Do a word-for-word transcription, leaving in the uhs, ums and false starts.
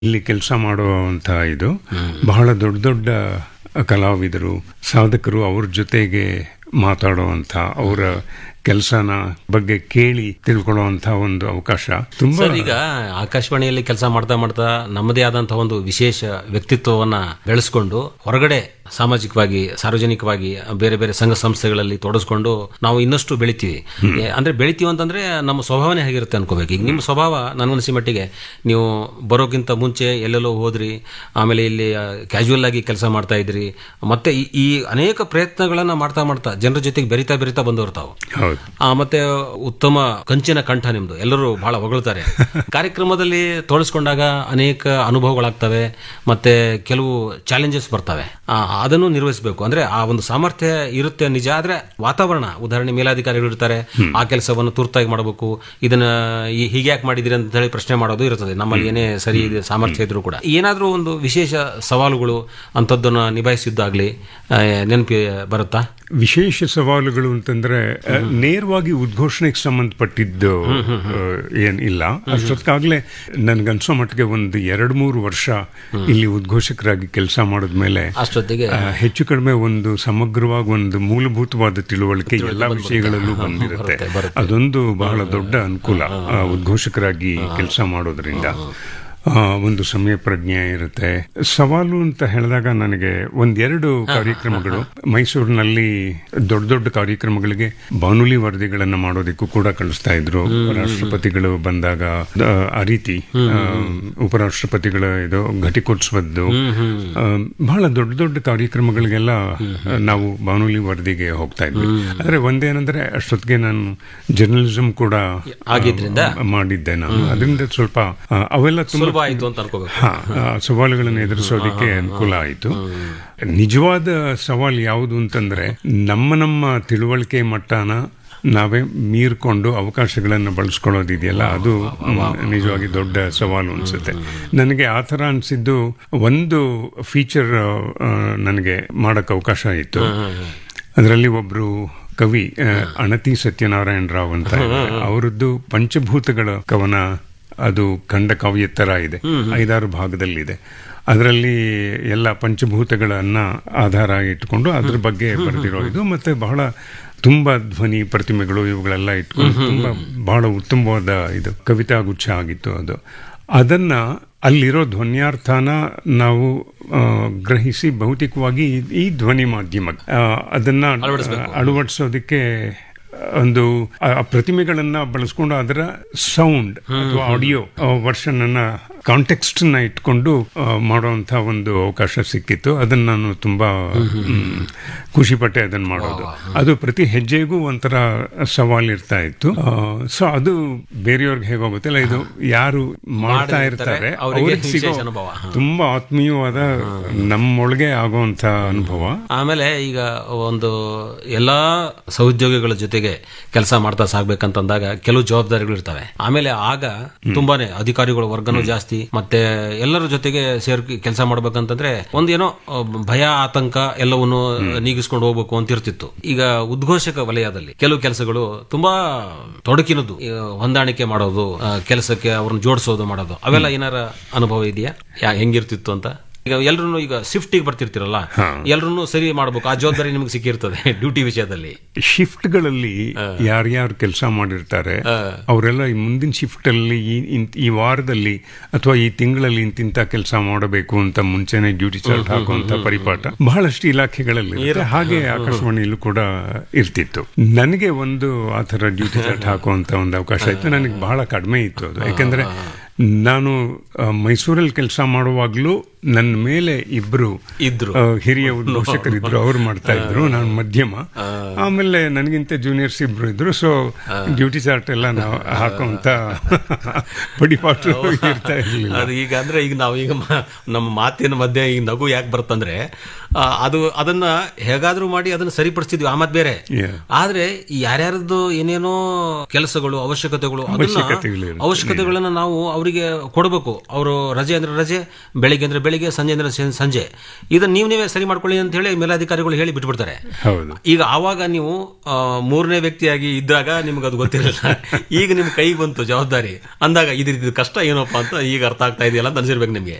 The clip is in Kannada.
ಇಲ್ಲಿ ಕೆಲಸ ಮಾಡುವಂಥ ಇದು ಬಹಳ ದೊಡ್ಡ ದೊಡ್ಡ ಕಲಾವಿದರು ಸಾಧಕರು ಅವ್ರ ಜೊತೆಗೆ ಮಾತಾಡುವಂಥ ಅವರ ಕೆಲಸನ ಬಗ್ಗೆ ಕೇಳಿ ತಿಳ್ಕೊಳ್ಳುವಂತ ಒಂದು ಅವಕಾಶ ತುಂಬಾ. ಈಗ ಆಕಾಶವಾಣಿಯಲ್ಲಿ ಕೆಲಸ ಮಾಡ್ತಾ ಮಾಡ್ತಾ ನಮ್ಮದೇ ಆದಂತಹ ಒಂದು ವಿಶೇಷ ವ್ಯಕ್ತಿತ್ವವನ್ನ ಬೆಳೆಸ್ಕೊಂಡು ಹೊರಗಡೆ ಸಾಮಾಜಿಕವಾಗಿ ಸಾರ್ವಜನಿಕವಾಗಿ ಬೇರೆ ಬೇರೆ ಸಂಘ ಸಂಸ್ಥೆಗಳಲ್ಲಿ ತೊಡಸ್ಕೊಂಡು ನಾವು ಇನ್ನಷ್ಟು ಬೆಳಿತೀವಿ. ಅಂದ್ರೆ ಬೆಳಿತೀವಿ ಅಂತಂದ್ರೆ ನಮ್ಮ ಸ್ವಭಾವನೆ ಹೇಗಿರುತ್ತೆ ಅನ್ಕೋಬೇಕು. ಈಗ ನಿಮ್ಮ ಸ್ವಭಾವ ನನಗನ್ಸಿ ಮಟ್ಟಿಗೆ ನೀವು ಬರೋಕ್ಕಿಂತ ಮುಂಚೆ ಎಲ್ಲೆಲ್ಲೋ ಹೋದ್ರಿ, ಆಮೇಲೆ ಇಲ್ಲಿ ಕ್ಯಾಶುವಲ್ ಆಗಿ ಕೆಲಸ ಮಾಡ್ತಾ ಇದ್ರಿ, ಮತ್ತೆ ಈ ಅನೇಕ ಪ್ರಯತ್ನಗಳನ್ನ ಮಾಡ್ತಾ ಮಾಡ್ತಾ ಜನರ ಜೊತೆಗೆ ಬೆರಿತಾ ಬೆರಿತಾ ಬಂದವರು ತಾವು. ಮತ್ತೆ ಉತ್ತಮ ಕಂಚಿನ ಕಂಠ ನಿಮ್ದು, ಎಲ್ಲರೂ ಬಹಳ ಹೊಗಳ್ತಾರೆ. ಕಾರ್ಯಕ್ರಮದಲ್ಲಿ ತೊಡಸ್ಕೊಂಡಾಗ ಅನೇಕ ಅನುಭವಗಳಾಗ್ತವೆ, ಮತ್ತೆ ಕೆಲವು ಚಾಲೆಂಜಸ್ ಬರ್ತವೆ, ಅದನ್ನು ನಿರ್ವಹಿಸಬೇಕು. ಅಂದ್ರೆ ಆ ಒಂದು ಸಾಮರ್ಥ್ಯ ಇರುತ್ತೆ ನಿಜ, ಆದ್ರೆ ವಾತಾವರಣ, ಉದಾಹರಣೆ ಮೇಲಾಧಿಕಾರಿಗಳು ಇರ್ತಾರೆ, ಆ ಕೆಲಸವನ್ನು ತುರ್ತಾಗಿ ಮಾಡಬೇಕು, ಇದನ್ನ ಹೀಗೆ ಯಾಕೆ ಮಾಡಿದಿರಿ ಅಂತ ಹೇಳಿ ಪ್ರಶ್ನೆ ಮಾಡೋದು ಇರ್ತದೆ. ನಮ್ಮಲ್ಲಿ ಏನೇ ಸರಿ ಇದೆ ಸಾಮರ್ಥ್ಯ ಇದ್ರೂ ಕೂಡ ಏನಾದ್ರೂ ಒಂದು ವಿಶೇಷ ಸವಾಲುಗಳು ಅಂತದ್ದನ್ನ ನಿಭಾಯಿಸಿದ್ದಾಗ್ಲಿ ನೆನಪಿ ಬರುತ್ತಾ? ವಿಶೇಷ ಸವಾಲುಗಳು ಅಂತಂದ್ರೆ ನೇರವಾಗಿ ಉದ್ಘೋಷಣೆಗೆ ಸಂಬಂಧಪಟ್ಟಿದ್ದು ಏನ್ ಇಲ್ಲ. ಅಷ್ಟೊತ್ತಾಗ್ಲೇ ನನ್ಗನ್ಸೋ ಮಟ್ಟಿಗೆ ಒಂದು ಎರಡು ಮೂರು ವರ್ಷ ಇಲ್ಲಿ ಉದ್ಘೋಷಕರಾಗಿ ಕೆಲಸ ಮಾಡಿದ್ಮೇಲೆ ಅಷ್ಟೊತ್ತಿಗೆ ಹೆಚ್ಚು ಕಡಿಮೆ ಒಂದು ಸಮಗ್ರವಾಗಿ ಒಂದು ಮೂಲಭೂತವಾದ ತಿಳುವಳಿಕೆ ಎಲ್ಲಾ ವಿಷಯಗಳಲ್ಲೂ ಬಂದಿರುತ್ತೆ. ಅದೊಂದು ಬಹಳ ದೊಡ್ಡ ಅನುಕೂಲ ಉದ್ಘೋಷಕರಾಗಿ ಕೆಲಸ ಮಾಡೋದ್ರಿಂದ. ಒಂದು ಸಮಯ ಪ್ರಜ್ಞೆ ಇರುತ್ತೆ. ಸವಾಲು ಅಂತ ಹೇಳಿದಾಗ ನನಗೆ ಒಂದೆರಡು ಕಾರ್ಯಕ್ರಮಗಳು ಮೈಸೂರಿನಲ್ಲಿ ದೊಡ್ಡ ದೊಡ್ಡ ಕಾರ್ಯಕ್ರಮಗಳಿಗೆ ಬಾನುಲಿ ವರದಿಗಳನ್ನ ಮಾಡೋದಕ್ಕೂ ಕೂಡ ಕಳಿಸ್ತಾ ಇದ್ರು. ರಾಷ್ಟ್ರಪತಿಗಳು ಬಂದಾಗ ಆ ರೀತಿ ಉಪರಾಷ್ಟ್ರಪತಿಗಳ ಇದು ಘಟಿಕೋತ್ಸವದ್ದು ಬಹಳ ದೊಡ್ಡ ದೊಡ್ಡ ಕಾರ್ಯಕ್ರಮಗಳಿಗೆಲ್ಲ ನಾವು ಬಾನುಲಿ ವರದಿಗೆ ಹೋಗ್ತಾ ಇದ್ವಿ. ಆದ್ರೆ ಒಂದೇನಂದ್ರೆ ಅಷ್ಟೊತ್ತಿಗೆ ನಾನು ಜರ್ನಲಿಸಂ ಕೂಡ ಮಾಡಿದ್ದೆ ನಾನು. ಅದರಿಂದ ಸ್ವಲ್ಪ ಅವೆಲ್ಲ ತುಂಬಾ ಸವಾಲುಗಳನ್ನು ಎದುರಿಸೋದಕ್ಕೆ ಅನುಕೂಲ ಆಯಿತು. ನಿಜವಾದ ಸವಾಲು ಯಾವುದು ಅಂತಂದ್ರೆ ನಮ್ಮ ನಮ್ಮ ತಿಳುವಳಿಕೆ ಮಟ್ಟನ ನಾವೇ ಮೀರ್ಕೊಂಡು ಅವಕಾಶಗಳನ್ನು ಬಳಸ್ಕೊಳ್ಳೋದಿದೆಯಲ್ಲ, ಅದು ನಿಜವಾಗಿ ದೊಡ್ಡ ಸವಾಲು ಅನ್ಸುತ್ತೆ ನನಗೆ. ಆ ಥರ ಅನ್ಸಿದ್ದು ಒಂದು ಫೀಚರ್ ನನಗೆ ಮಾಡಕ್ ಅವಕಾಶ ಇತ್ತು. ಅದರಲ್ಲಿ ಒಬ್ರು ಕವಿ ಅಣತಿ ಸತ್ಯನಾರಾಯಣ ರಾವ್ ಅಂತ, ಅವರದ್ದು ಪಂಚಭೂತಗಳ ಕವನ, ಅದು ಖಂಡ ಕಾವ್ಯ ತರ ಇದೆ, ಐದಾರು ಭಾಗದಲ್ಲಿದೆ. ಅದರಲ್ಲಿ ಎಲ್ಲ ಪಂಚಭೂತಗಳನ್ನ ಆಧಾರ ಇಟ್ಕೊಂಡು ಅದ್ರ ಬಗ್ಗೆ ಬರೆದಿರೋ ಇದು, ಮತ್ತೆ ಬಹಳ ತುಂಬಾ ಧ್ವನಿ ಪ್ರತಿಮೆಗಳು ಇವುಗಳೆಲ್ಲ ಇಟ್ಕೊಂಡು ತುಂಬಾ ಬಹಳ ಉತ್ತಮವಾದ ಇದು ಕವಿತಾ ಗುಚ್ಛ ಆಗಿತ್ತು ಅದು. ಅದನ್ನ ಅಲ್ಲಿರೋ ಧ್ವನ್ಯಾರ್ಥನ ನಾವು ಗ್ರಹಿಸಿ ಭೌತಿಕವಾಗಿ ಈ ಧ್ವನಿ ಮಾಧ್ಯಮ ಅದನ್ನ ಅಳವಡಿಸೋದಕ್ಕೆ ಒಂದು ಪ್ರತಿಮೆಗಳನ್ನ ಬಳಸ್ಕೊಂಡು ಅದರ ಸೌಂಡ್ ಅಥವಾ ಆಡಿಯೋ ವರ್ಷನ್ ಅನ್ನ ಕಾಂಟೆಕ್ಸ್ಟ್ ನ ಇಟ್ಕೊಂಡು ಮಾಡುವಂತ ಒಂದು ಅವಕಾಶ ಸಿಕ್ಕಿತ್ತು. ಅದನ್ನ ನಾನು ತುಂಬಾ ಖುಷಿ ಪಟ್ಟೆ ಅದನ್ನ ಮಾಡೋದು. ಅದು ಪ್ರತಿ ಹೆಜ್ಜೆಗೂ ಒಂಥರ ಸವಾಲ್ ಇರ್ತಾ ಇತ್ತು. ಸೊ ಅದು ಬೇರೆಯವ್ರಿಗೆ ಹೇಗೋಗುತ್ತಿಲ್ಲ, ಇದು ಯಾರು ಮಾಡ್ತಾ ಇರ್ತಾರೆ ಅವ್ರಿಗೆ ಸಿಗೋ ತುಂಬಾ ಆತ್ಮೀಯವಾದ ನಮ್ಮೊಳಗೆ ಆಗುವಂತ ಅನುಭವ. ಆಮೇಲೆ ಈಗ ಒಂದು ಎಲ್ಲಾ ಸಹೋದ್ಯೋಗಿಗಳ ಜೊತೆಗೆ ಕೆಲಸ ಮಾಡ್ತಾ ಸಾಗ್ಬೇಕಂತಂದಾಗ ಕೆಲವು ಜವಾಬ್ದಾರಿಗಳು ಇರ್ತವೆ. ಆಮೇಲೆ ಆಗ ತುಂಬಾನೇ ಅಧಿಕಾರಿಗಳ ವರ್ಗನೂ ಜಾಸ್ತಿ, ಮತ್ತೆ ಎಲ್ಲರ ಜೊತೆಗೆ ಸೇರಿ ಕೆಲಸ ಮಾಡ್ಬೇಕಂತಂದ್ರೆ ಒಂದೇನೋ ಭಯ ಆತಂಕ ಎಲ್ಲವನ್ನು ನೀಗಿಸ್ಕೊಂಡು ಹೋಗ್ಬೇಕು ಅಂತ ಇರ್ತಿತ್ತು. ಈಗ ಉದ್ಘೋಷಕ ವಲಯದಲ್ಲಿ ಕೆಲವು ಕೆಲಸಗಳು ತುಂಬಾ ತೊಡಕಿನದ್ದು, ಹೊಂದಾಣಿಕೆ ಮಾಡೋದು, ಕೆಲಸಕ್ಕೆ ಅವ್ರನ್ನ ಜೋಡಿಸೋದು ಮಾಡೋದು, ಅವೆಲ್ಲ ಏನಾರ ಅನುಭವ ಇದೆಯಾ? ಹೆಂಗಿರ್ತಿತ್ತು ಅಂತ? ಈಗ ಎಲ್ರು ಈಗ ಶಿಫ್ಟಿಗೆ ಬರ್ತಿರ್ತಿರಲ್ಲ, ಎಲ್ರು ಸರಿ ಮಾಡ್ಬೇಕು, ಆ ಜವಾಬ್ದಾರಿ ನಿಮ್ಗೆ ಸಿಕ್ಕಿರ್ತದೆ ಡ್ಯೂಟಿ ವಿಷಯದಲ್ಲಿ. ಶಿಫ್ಟ್ಗಳಲ್ಲಿ ಯಾರ್ಯಾರು ಕೆಲಸ ಮಾಡಿರ್ತಾರೆ ಅವರೆಲ್ಲ ಈ ಮುಂದಿನ ಶಿಫ್ಟ್ ಅಲ್ಲಿ ಈ ವಾರದಲ್ಲಿ ಅಥವಾ ಈ ತಿಂಗಳಲ್ಲಿ ಇಂತಿಂತ ಕೆಲಸ ಮಾಡಬೇಕು ಅಂತ ಮುಂಚೆನೆ ಡ್ಯೂಟಿ ಚಾರ್ಟ್ ಹಾಕುವಂತ ಪರಿಪಾಠ ಬಹಳಷ್ಟು ಇಲಾಖೆಗಳಲ್ಲಿ, ಹಾಗೆ ಆಕಾಶವಾಣಿಯಲ್ಲೂ ಕೂಡ ಇರ್ತಿತ್ತು. ನನಗೆ ಒಂದು ಆತರ ಡ್ಯೂಟಿ ಚಾರ್ಟ್ ಹಾಕುವಂತ ಒಂದು ಅವಕಾಶ ಇತ್ತು. ನನಗೆ ಬಹಳ ಕಡಿಮೆ ಇತ್ತು ಅದು. ಯಾಕಂದ್ರೆ ನಾನು ಮೈಸೂರಲ್ಲಿ ಕೆಲಸ ಮಾಡುವಾಗ್ಲೂ ನನ್ನ ಮೇಲೆ ಇಬ್ರು ಇದ್ರು ಹಿರಿಯ ಉದ್ಘೋಷಕರಿದ್ರು, ಅವ್ರು ಮಾಡ್ತಾ ಇದ್ರು, ನಾನು ಮಧ್ಯಮ. ಆಮೇಲೆ ನನಗಿಂತ ಜೂನಿಯರ್ಸ್ ಇಬ್ರು ಇದ್ರು. ಸೊ ಡ್ಯೂಟಿ ಚಾರ್ಟ್ ಎಲ್ಲ ನಾವು ಹಾಕುವಂತ ಪಡಿಪಾಠ ಇರ್ತಾ ಇರ್ಲಿಲ್ಲ. ಅದು ಈಗ ಅಂದ್ರೆ ಈಗ ನಾವೀಗ ನಮ್ಮ ಮಾತಿನ ಮಧ್ಯೆ ಈಗ ನಗು ಯಾಕೆ ಬರ್ತಂದ್ರೆ ಆ, ಅದು ಅದನ್ನ ಹೇಗಾದ್ರೂ ಮಾಡಿ ಅದನ್ನ ಸರಿಪಡಿಸ್ತಿದ್ವಿ ಆ ಮಾತು ಬೇರೆ. Yeah. ಆದ್ರೆ ಈ ಯಾರ್ಯಾರದ್ದು ಏನೇನೋ ಕೆಲಸಗಳು ಅವಶ್ಯಕತೆಗಳು ಅದನ್ನ ಅವಶ್ಯಕತೆಗಳಿರುತ್ತೆ. ಅವಶ್ಯಕತೆಗಳನ್ನ ನಾವು ಅವರಿಗೆ ಕೊಡಬೇಕು. ಅವರು ರಜೆ ಅಂದ್ರೆ ರಜೆ, ಬೆಳಿಗ್ಗೆ ಅಂದ್ರೆ ಬೆಳಿಗ್ಗೆ, ಸಂಜೆ ಅಂದ್ರೆ ಸಂ- ಸಂಜೆ, ಇದನ್ನ ನೀವು ನೀವೇ ಸರಿ ಮಾಡ್ಕೊಳ್ಳಿ ಅಂತ ಹೇಳಿ ಮೇಲಾಧಿಕಾರಿಗಳು ಹೇಳಿ ಬಿಟ್ಬಿಡ್ತಾರೆ. ಹೌದು. ಈಗ ಆವಾಗ ನೀವು ಆ, ಮೂರನೇ ವ್ಯಕ್ತಿಯಾಗಿ ಇದ್ದಾಗ ನಿಮ್ಗೆ ಅದು ಗೊತ್ತಿರಲಿಲ್ಲ. ಈಗ ನಿಮ್ ಕೈಗೆ ಬಂತು ಜವಾಬ್ದಾರಿ ಅಂದಾಗ ಇದ್ರ ಕಷ್ಟ ಏನಪ್ಪಾ ಅಂತ ಈಗ ಅರ್ಥ ಆಗ್ತಾ ಇದೆಯಲ್ಲ ಅಂತ ಅನ್ಸಿರ್ಬೇಕು ನಿಮ್ಗೆ.